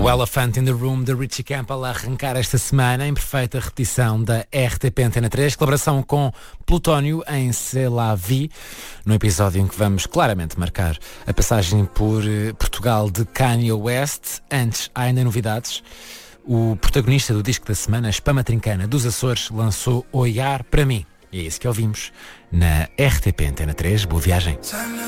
O Elephant in the Room de Richie Campbell a arrancar esta semana em perfeita repetição da RTP Antena 3, colaboração com Plutónio em C'est la Vie, no episódio em que vamos claramente marcar a passagem por Portugal de Kanye West. Antes, há ainda novidades. O protagonista do disco da semana, Espama Trincana dos Açores, lançou Olhar para Mim. E é isso que ouvimos na RTP Antena 3. Boa viagem.